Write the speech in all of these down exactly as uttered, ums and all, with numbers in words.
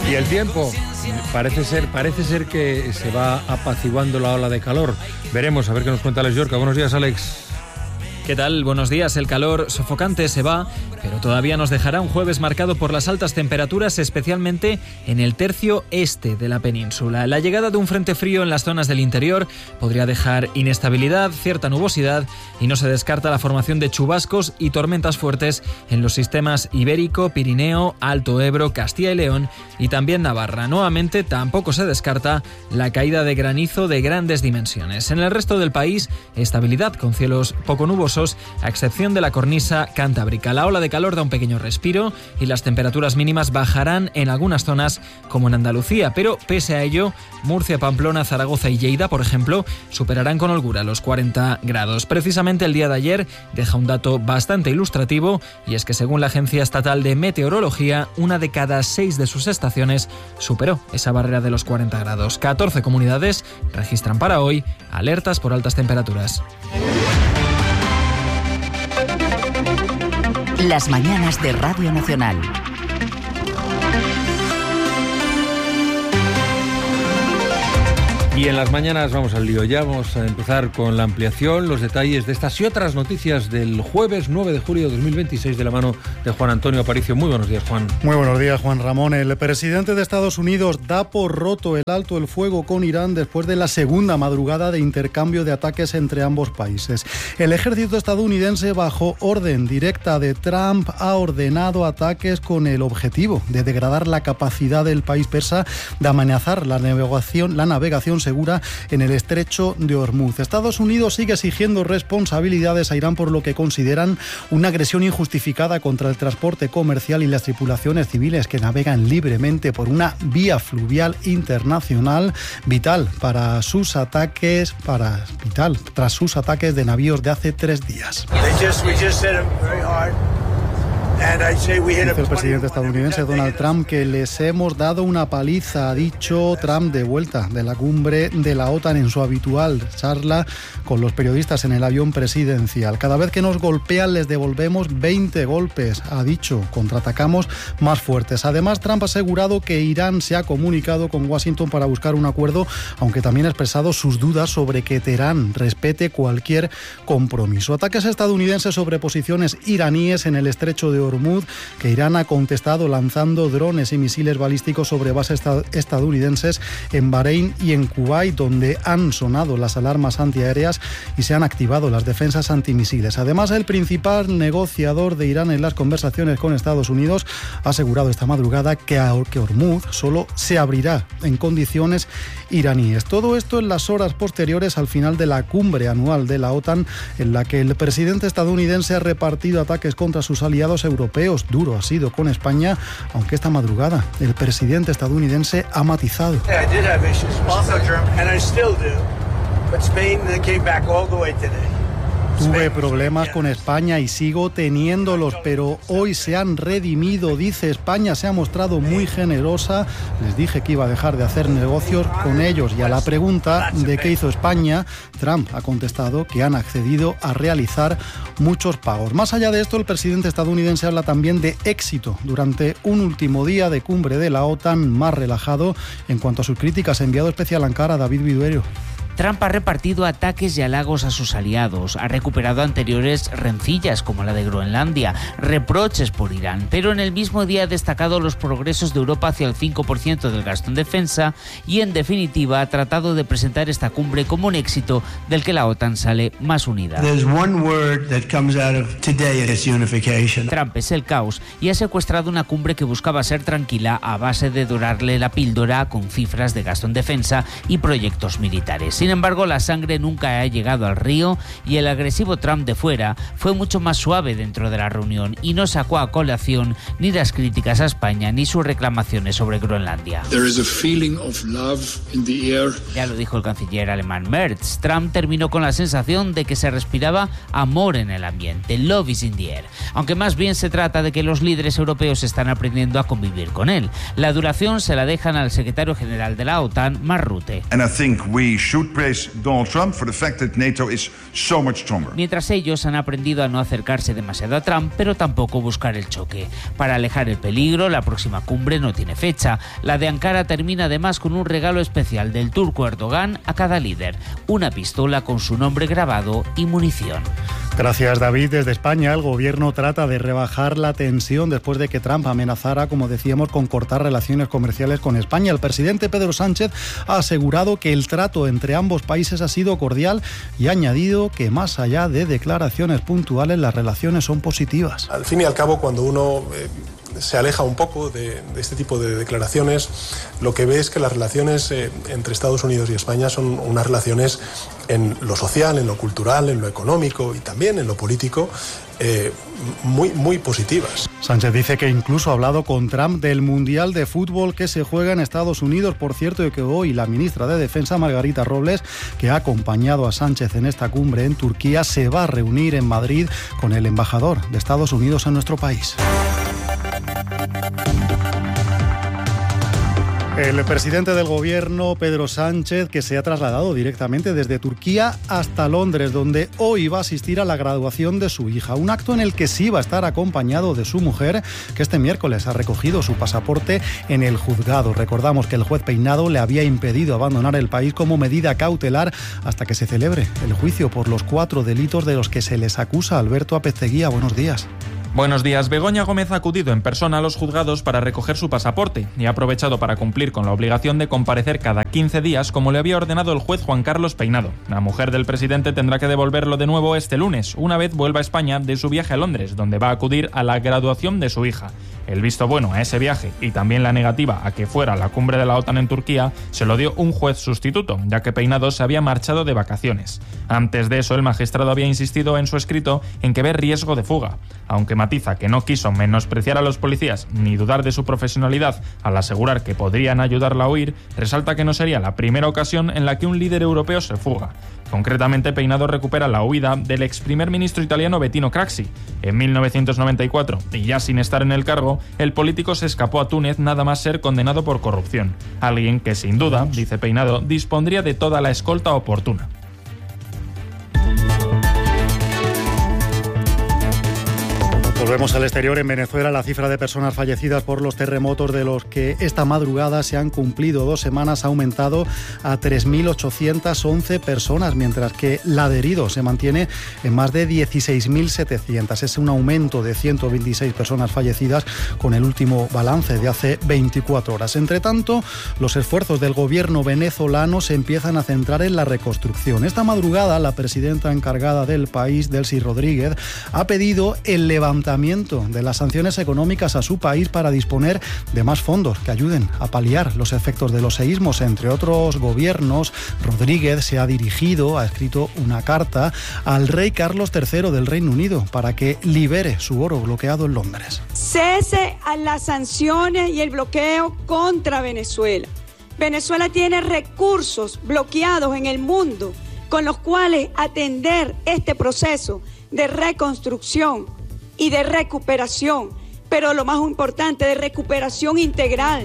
Y el tiempo, parece ser, parece ser que se va apaciguando la ola de calor. Veremos, a ver qué nos cuenta Alex Yorca. Buenos días, Alex. ¿Qué tal? Buenos días. El calor sofocante se va, pero todavía nos dejará un jueves marcado por las altas temperaturas, especialmente en el tercio este de la península. La llegada de un frente frío en las zonas del interior podría dejar inestabilidad, cierta nubosidad y no se descarta la formación de chubascos y tormentas fuertes en los sistemas Ibérico, Pirineo, Alto Ebro, Castilla y León y también Navarra. Nuevamente tampoco se descarta la caída de granizo de grandes dimensiones. En el resto del país, estabilidad con cielos poco nubosos, a excepción de la cornisa cantábrica. La ola de calor da un pequeño respiro y las temperaturas mínimas bajarán en algunas zonas como en Andalucía, pero pese a ello, Murcia, Pamplona, Zaragoza y Lleida, por ejemplo, superarán con holgura los cuarenta grados. Precisamente el día de ayer deja un dato bastante ilustrativo, y es que según la Agencia Estatal de Meteorología, una de cada seis de sus estaciones superó esa barrera de los cuarenta grados. catorce comunidades registran para hoy alertas por altas temperaturas. Las mañanas de Radio Nacional. Y en las mañanas vamos al lío ya, vamos a empezar con la ampliación, los detalles de estas y otras noticias del jueves nueve de julio de dos mil veintiséis de la mano de Juan Antonio Aparicio. Muy buenos días, Juan. Muy buenos días, Juan Ramón. El presidente de Estados Unidos da por roto el alto el fuego con Irán después de la segunda madrugada de intercambio de ataques entre ambos países. El ejército estadounidense, bajo orden directa de Trump, ha ordenado ataques con el objetivo de degradar la capacidad del país persa de amenazar la navegación, la navegación segura en el estrecho de Hormuz. Estados Unidos sigue exigiendo responsabilidades a Irán por lo que consideran una agresión injustificada contra el transporte comercial y las tripulaciones civiles que navegan libremente por una vía fluvial internacional, vital para sus ataques, para vital tras sus ataques de navíos de hace tres días. Dice el presidente estadounidense Donald Trump que les hemos dado una paliza, ha dicho Trump de vuelta de la cumbre de la OTAN en su habitual charla con los periodistas en el avión presidencial. Cada vez que nos golpean les devolvemos veinte golpes, ha dicho, contraatacamos más fuertes. Además, Trump ha asegurado que Irán se ha comunicado con Washington para buscar un acuerdo, aunque también ha expresado sus dudas sobre que Teherán respete cualquier compromiso. Ataques estadounidenses sobre posiciones iraníes en el estrecho de Hormuz, que Irán ha contestado lanzando drones y misiles balísticos sobre bases estadounidenses en Bahrein y en Kuwait, donde han sonado las alarmas antiaéreas y se han activado las defensas antimisiles. Además, el principal negociador de Irán en las conversaciones con Estados Unidos ha asegurado esta madrugada que, a, que Hormuz solo se abrirá en condiciones iraníes. Todo esto en las horas posteriores al final de la cumbre anual de la OTAN, en la que el presidente estadounidense ha repartido ataques contra sus aliados europeos. Duro ha sido con España, aunque esta madrugada el presidente estadounidense ha matizado. Tuve problemas con España y sigo teniéndolos, pero hoy se han redimido, dice. España se ha mostrado muy generosa. Les dije que iba a dejar de hacer negocios con ellos. Y a la pregunta de qué hizo España, Trump ha contestado que han accedido a realizar muchos pagos. Más allá de esto, el presidente estadounidense habla también de éxito durante un último día de cumbre de la OTAN más relajado en cuanto a sus críticas. Enviado especial a Ankara, David Viduerio. Trump ha repartido ataques y halagos a sus aliados, ha recuperado anteriores rencillas como la de Groenlandia, reproches por Irán, pero en el mismo día ha destacado los progresos de Europa hacia el cinco por ciento del gasto en defensa y, en definitiva, ha tratado de presentar esta cumbre como un éxito del que la OTAN sale más unida. Trump es el caos y ha secuestrado una cumbre que buscaba ser tranquila a base de dorarle la píldora con cifras de gasto en defensa y proyectos militares. Sin embargo, la sangre nunca ha llegado al río y el agresivo Trump de fuera fue mucho más suave dentro de la reunión y no sacó a colación ni las críticas a España ni sus reclamaciones sobre Groenlandia. Ya lo dijo el canciller alemán Merz. Trump terminó con la sensación de que se respiraba amor en el ambiente, love is in the air, aunque más bien se trata de que los líderes europeos están aprendiendo a convivir con él. La duración se la dejan al secretario general de la OTAN, Mark Rutte. And I think we should praise Donald Trump for the fact that NATO is so much stronger. Mientras ellos han aprendido a no acercarse demasiado a Trump, pero tampoco buscar el choque. Para alejar el peligro, la próxima cumbre no tiene fecha. La de Ankara termina además con un regalo especial del turco Erdogan a cada líder, una pistola con su nombre grabado y munición. Gracias, David. Desde España, el gobierno trata de rebajar la tensión después de que Trump amenazara, como decíamos, con cortar relaciones comerciales con España. El presidente Pedro Sánchez ha asegurado que el trato entre ambos países ha sido cordial y ha añadido que, más allá de declaraciones puntuales, las relaciones son positivas. Al fin y al cabo, cuando uno eh, se aleja un poco de, de este tipo de declaraciones, lo que ve es que las relaciones eh, entre Estados Unidos y España son unas relaciones en lo social, en lo cultural, en lo económico y también en lo político, eh, muy, muy positivas. Sánchez dice que incluso ha hablado con Trump del Mundial de Fútbol que se juega en Estados Unidos. Por cierto, y que hoy la ministra de Defensa, Margarita Robles, que ha acompañado a Sánchez en esta cumbre en Turquía, se va a reunir en Madrid con el embajador de Estados Unidos en nuestro país. El presidente del gobierno, Pedro Sánchez, que se ha trasladado directamente desde Turquía hasta Londres, donde hoy va a asistir a la graduación de su hija, un acto en el que sí va a estar acompañado de su mujer, que este miércoles ha recogido su pasaporte en el juzgado. Recordamos que el juez Peinado le había impedido abandonar el país como medida cautelar hasta que se celebre el juicio por los cuatro delitos de los que se les acusa. Alberto Apezteguía, buenos días. Buenos días. Begoña Gómez ha acudido en persona a los juzgados para recoger su pasaporte y ha aprovechado para cumplir con la obligación de comparecer cada quince días como le había ordenado el juez Juan Carlos Peinado. La mujer del presidente tendrá que devolverlo de nuevo este lunes, una vez vuelva a España de su viaje a Londres, donde va a acudir a la graduación de su hija. El visto bueno a ese viaje y también la negativa a que fuera a la cumbre de la OTAN en Turquía se lo dio un juez sustituto, ya que Peinado se había marchado de vacaciones. Antes de eso, el magistrado había insistido en su escrito en que ve riesgo de fuga, aunque matiza que no quiso menospreciar a los policías ni dudar de su profesionalidad al asegurar que podrían ayudarla a huir. Resalta que no sería la primera ocasión en la que un líder europeo se fuga. Concretamente, Peinado recupera la huida del ex primer ministro italiano Bettino Craxi. En mil novecientos noventa y cuatro, y ya sin estar en el cargo, el político se escapó a Túnez nada más ser condenado por corrupción. Alguien que, sin duda, dice Peinado, dispondría de toda la escolta oportuna. Volvemos al exterior. En Venezuela, la cifra de personas fallecidas por los terremotos de los que esta madrugada se han cumplido dos semanas ha aumentado a tres mil ochocientas once personas, mientras que la de heridos se mantiene en más de dieciséis mil setecientas. Es un aumento de ciento veintiséis personas fallecidas con el último balance de hace veinticuatro horas. Entre tanto, los esfuerzos del gobierno venezolano se empiezan a centrar en la reconstrucción. Esta madrugada, la presidenta encargada del país, Delcy Rodríguez, ha pedido el levantamiento de las sanciones económicas a su país para disponer de más fondos que ayuden a paliar los efectos de los seísmos. Entre otros gobiernos, Rodríguez se ha dirigido, ha escrito una carta al rey Carlos tercero del Reino Unido para que libere su oro bloqueado en Londres. Cese a las sanciones y el bloqueo contra Venezuela. Venezuela tiene recursos bloqueados en el mundo con los cuales atender este proceso de reconstrucción y de recuperación, pero lo más importante, de recuperación integral.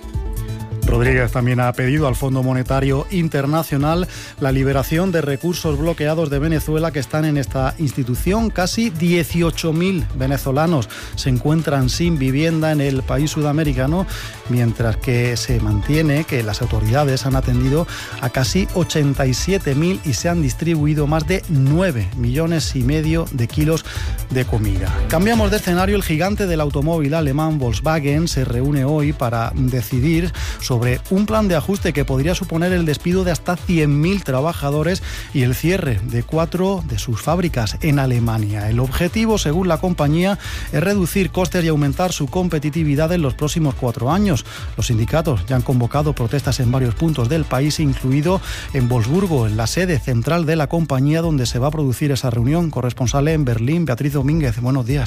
Rodríguez también ha pedido al Fondo Monetario Internacional la liberación de recursos bloqueados de Venezuela que están en esta institución. Casi dieciocho mil venezolanos se encuentran sin vivienda en el país sudamericano, mientras que se mantiene que las autoridades han atendido a casi ochenta y siete mil y se han distribuido más de nueve millones y medio de kilos de comida. Cambiamos de escenario. El gigante del automóvil alemán Volkswagen se reúne hoy para decidir sobre sobre un plan de ajuste que podría suponer el despido de hasta cien mil trabajadores y el cierre de cuatro de sus fábricas en Alemania. El objetivo, según la compañía, es reducir costes y aumentar su competitividad en los próximos cuatro años. Los sindicatos ya han convocado protestas en varios puntos del país, incluido en Wolfsburgo, en la sede central de la compañía donde se va a producir esa reunión. Corresponsal en Berlín, Beatriz Domínguez, buenos días.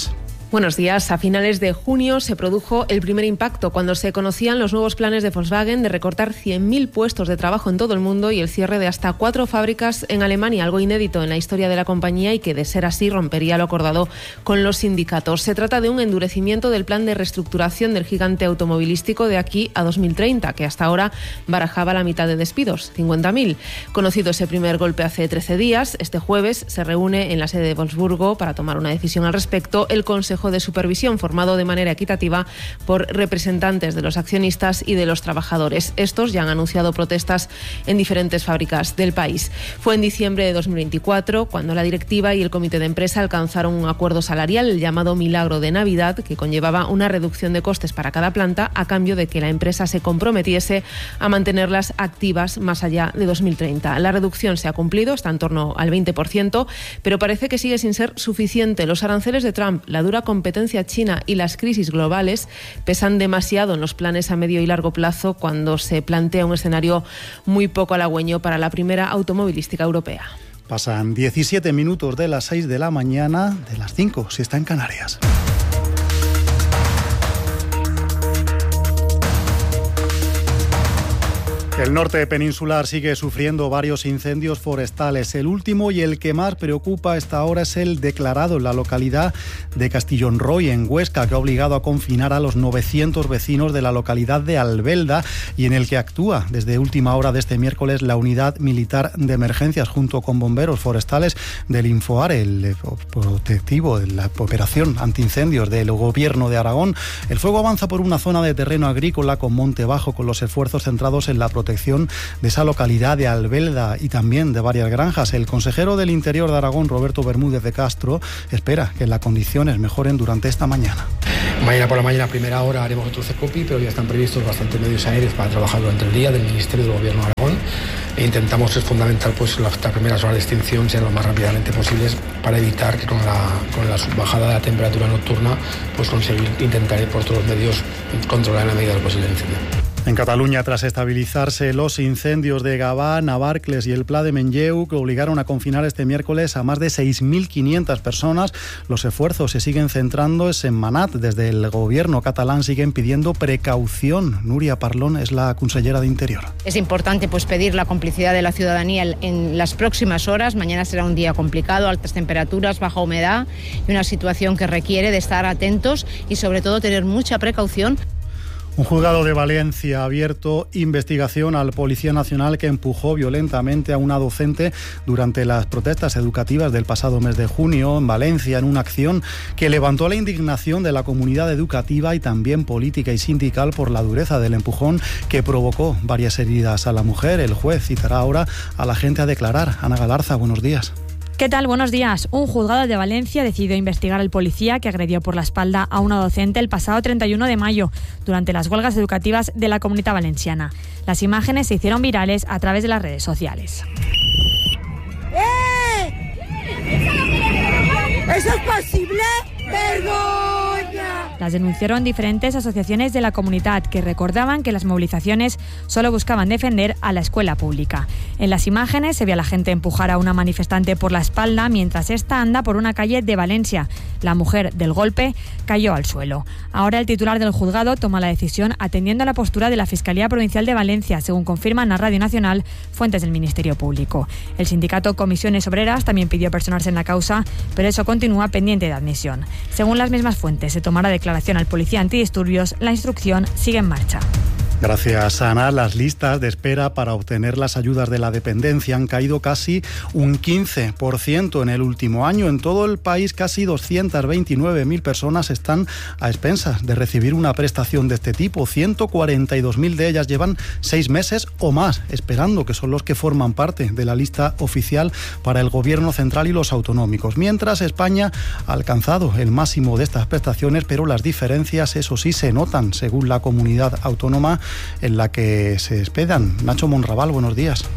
Buenos días. A finales de junio se produjo el primer impacto cuando se conocían los nuevos planes de Volkswagen de recortar cien mil puestos de trabajo en todo el mundo y el cierre de hasta cuatro fábricas en Alemania, algo inédito en la historia de la compañía y que, de ser así, rompería lo acordado con los sindicatos. Se trata de un endurecimiento del plan de reestructuración del gigante automovilístico de aquí a dos mil treinta, que hasta ahora barajaba la mitad de despidos, cincuenta mil. Conocido ese primer golpe hace trece días, este jueves se reúne en la sede de Wolfsburgo para tomar una decisión al respecto el Consejo de Supervisión, formado de manera equitativa por representantes de los accionistas y de los trabajadores. Estos ya han anunciado protestas en diferentes fábricas del país. Fue en diciembre de dos mil veinticuatro cuando la directiva y el comité de empresa alcanzaron un acuerdo salarial, el llamado Milagro de Navidad, que conllevaba una reducción de costes para cada planta a cambio de que la empresa se comprometiese a mantenerlas activas más allá de dos mil treinta. La reducción se ha cumplido, está en torno al veinte por ciento, pero parece que sigue sin ser suficiente. Los aranceles de Trump, la dura competencia china y las crisis globales pesan demasiado en los planes a medio y largo plazo cuando se plantea un escenario muy poco halagüeño para la primera automovilística europea. Pasan diecisiete minutos de las seis de la mañana, de las cinco si está en Canarias. El norte peninsular sigue sufriendo varios incendios forestales. El último y el que más preocupa a esta hora es el declarado en la localidad de Castillón Roy, en Huesca, que ha obligado a confinar a los novecientos vecinos de la localidad de Albelda y en el que actúa desde última hora de este miércoles la Unidad Militar de Emergencias junto con bomberos forestales del Infoare, el protectivo de la operación antiincendios del Gobierno de Aragón. El fuego avanza por una zona de terreno agrícola con monte bajo, con los esfuerzos centrados en la protección de esa localidad de Albelda y también de varias granjas. El consejero del Interior de Aragón, Roberto Bermúdez de Castro, espera que las condiciones mejoren durante esta mañana. Mañana por la mañana, a primera hora, haremos otro CECOPI, pero ya están previstos bastantes medios aéreos para trabajar durante el día del Ministerio del Gobierno de Aragón. E intentamos, es fundamental, pues las primeras horas de extinción sean lo más rápidamente posibles para evitar que con la, con la subbajada de la temperatura nocturna, pues conseguir intentar por todos los medios controlar en la medida de lo posible el incendio. En Cataluña, tras estabilizarse los incendios de Gavà, Navarcles y el Pla de Manlleu, que obligaron a confinar este miércoles a más de seis mil quinientas personas, los esfuerzos se siguen centrando en Manat. Desde el gobierno catalán siguen pidiendo precaución. Núria Parlón es la consellera de Interior. Es importante pues pedir la complicidad de la ciudadanía en las próximas horas. Mañana será un día complicado, altas temperaturas, baja humedad y una situación que requiere de estar atentos y sobre todo tener mucha precaución. Un juzgado de Valencia ha abierto investigación al Policía Nacional que empujó violentamente a una docente durante las protestas educativas del pasado mes de junio en Valencia, en una acción que levantó la indignación de la comunidad educativa y también política y sindical por la dureza del empujón que provocó varias heridas a la mujer. El juez citará ahora a la gente a declarar. Ana Galarza, buenos días. ¿Qué tal? Buenos días. Un juzgado de Valencia decidió investigar al policía que agredió por la espalda a una docente el pasado treinta y uno de mayo durante las huelgas educativas de la Comunitat Valenciana. Las imágenes se hicieron virales a través de las redes sociales. ¡Eh! ¿Eso es posible? ¡Vergoña! Las denunciaron diferentes asociaciones de la comunidad que recordaban que las movilizaciones solo buscaban defender a la escuela pública. En las imágenes se ve a la gente empujar a una manifestante por la espalda mientras ésta anda por una calle de Valencia. La mujer del golpe cayó al suelo. Ahora el titular del juzgado toma la decisión atendiendo a la postura de la Fiscalía Provincial de Valencia, según confirman a Radio Nacional fuentes del Ministerio Público. El sindicato Comisiones Obreras también pidió personarse en la causa, pero eso continúa pendiente de admisión. Según las mismas fuentes, se tomará declaración al policía antidisturbios. La instrucción sigue en marcha. Gracias, Ana. Las listas de espera para obtener las ayudas de la dependencia han caído casi un quince por ciento en el último año. En todo el país, casi doscientas veintinueve mil personas están a expensas de recibir una prestación de este tipo. ciento cuarenta y dos mil de ellas llevan seis meses o más esperando, que son los que forman parte de la lista oficial para el Gobierno central y los autonómicos. Mientras, España ha alcanzado el máximo de estas prestaciones, pero las diferencias, eso sí, se notan según la comunidad autónoma en la que se hospedan. Nacho Monraval, buenos días.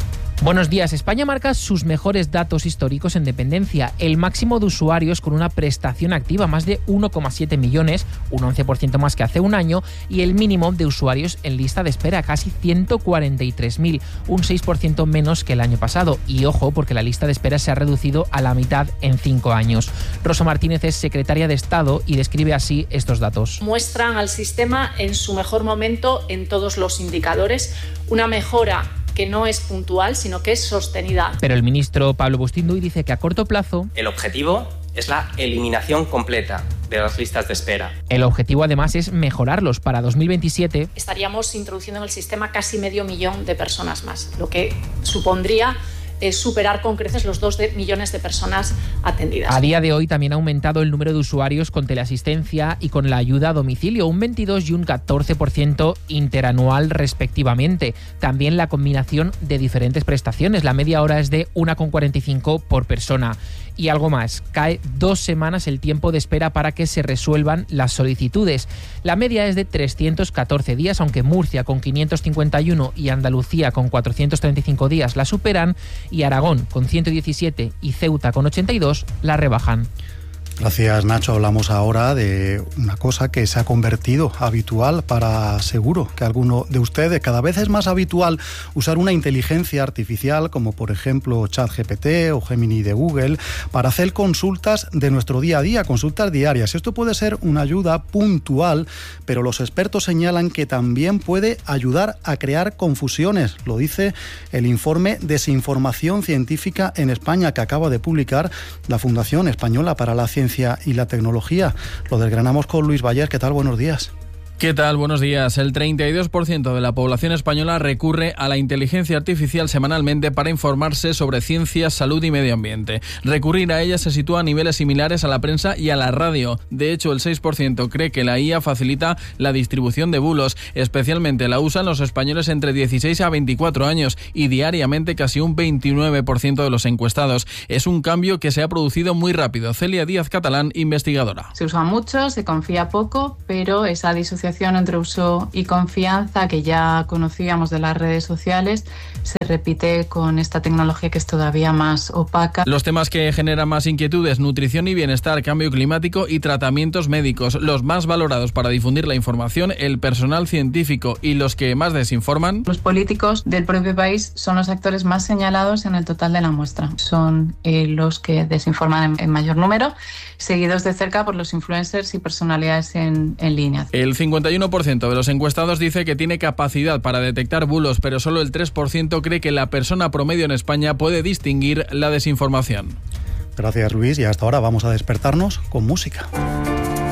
Buenos días. España marca sus mejores datos históricos en dependencia. El máximo de usuarios con una prestación activa, más de uno coma siete millones, un once por ciento más que hace un año, y el mínimo de usuarios en lista de espera, casi ciento cuarenta y tres mil, un seis por ciento menos que el año pasado. Y ojo, porque la lista de espera se ha reducido a la mitad en cinco años. Rosa Martínez es secretaria de Estado y describe así estos datos. Muestran al sistema en su mejor momento en todos los indicadores, una mejora que no es puntual, sino que es sostenida. Pero el ministro Pablo Bustinduy dice que a corto plazo... El objetivo es la eliminación completa de las listas de espera. El objetivo además es mejorarlos. Para dos mil veintisiete... estaríamos introduciendo en el sistema casi medio millón de personas más, lo que supondría es superar con creces los dos millones de personas atendidas. A día de hoy también ha aumentado el número de usuarios con teleasistencia y con la ayuda a domicilio, un veintidós y un catorce por ciento interanual respectivamente. También la combinación de diferentes prestaciones. La media hora es de uno coma cuarenta y cinco por persona. Y algo más, cae dos semanas el tiempo de espera para que se resuelvan las solicitudes. La media es de trescientos catorce días, aunque Murcia con quinientos cincuenta y uno y Andalucía con cuatrocientos treinta y cinco días la superan, y Aragón con ciento diecisiete y Ceuta con ochenta y dos la rebajan. Gracias, Nacho. Hablamos ahora de una cosa que se ha convertido habitual para seguro que alguno de ustedes. Cada vez es más habitual usar una inteligencia artificial como por ejemplo ChatGPT o Gemini de Google para hacer consultas de nuestro día a día, consultas diarias. Esto puede ser una ayuda puntual, pero los expertos señalan que también puede ayudar a crear confusiones. Lo dice el informe Desinformación Científica en España que acaba de publicar la Fundación Española para la Ciencia y la Tecnología. Lo desgranamos con Luis Bayer. ¿Qué tal? Buenos días. ¿Qué tal? Buenos días. El treinta y dos por ciento de la población española recurre a la inteligencia artificial semanalmente para informarse sobre ciencia, salud y medio ambiente. Recurrir a ella se sitúa a niveles similares a la prensa y a la radio. De hecho, el seis por ciento cree que la I A facilita la distribución de bulos. Especialmente la usan los españoles entre dieciséis a veinticuatro años y diariamente casi un veintinueve por ciento de los encuestados. Es un cambio que se ha producido muy rápido. Celia Díaz Catalán, investigadora. Se usa mucho, se confía poco, pero esa disociación entre uso y confianza que ya conocíamos de las redes sociales se repite con esta tecnología que es todavía más opaca. Los temas que generan más inquietudes: nutrición y bienestar, cambio climático y tratamientos médicos. Los más valorados para difundir la información, el personal científico, y los que más desinforman. Los políticos del propio país son los actores más señalados en el total de la muestra. Son eh, los que desinforman en, en mayor número, seguidos de cerca por los influencers y personalidades en, en línea. El cincuenta y uno por ciento de los encuestados dice que tiene capacidad para detectar bulos, pero solo el tres por ciento cree que la persona promedio en España puede distinguir la desinformación. Gracias, Luis. Y hasta ahora vamos a despertarnos con música.